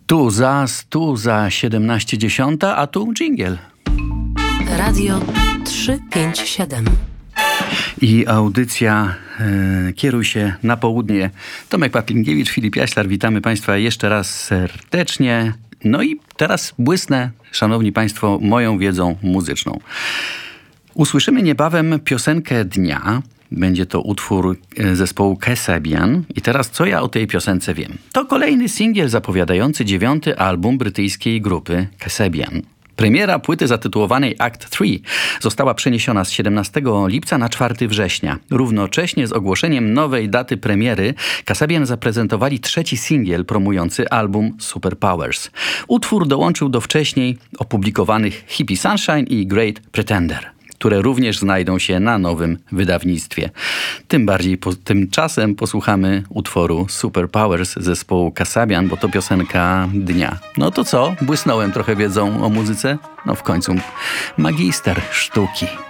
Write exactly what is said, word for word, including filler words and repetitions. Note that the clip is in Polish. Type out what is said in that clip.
Tu za, tu za siedemnaście dziesiąta, a tu dżingiel. Radio trzysta pięćdziesiąt siedem. I audycja e, Kieruj się na południe. Tomek Paplinkiewicz, Filip Jaślar, witamy Państwa jeszcze raz serdecznie. No i teraz błysnę, szanowni Państwo, moją wiedzą muzyczną. Usłyszymy niebawem piosenkę dnia. Będzie to utwór zespołu Kasabian. I teraz co ja o tej piosence wiem? To kolejny singiel zapowiadający dziewiąty album brytyjskiej grupy Kasabian. Premiera płyty zatytułowanej Act trzy została przeniesiona z siedemnastego lipca na czwartego września. Równocześnie z ogłoszeniem nowej daty premiery Kasabian zaprezentowali trzeci singiel promujący album Superpowers. Utwór dołączył do wcześniej opublikowanych Hippie Sunshine i Great Pretender, które również znajdą się na nowym wydawnictwie. Tym bardziej po, tymczasem posłuchamy utworu Superpowers zespołu Kasabian, bo to piosenka dnia. No to co? Błysnąłem trochę wiedzą o muzyce? No w końcu magister sztuki.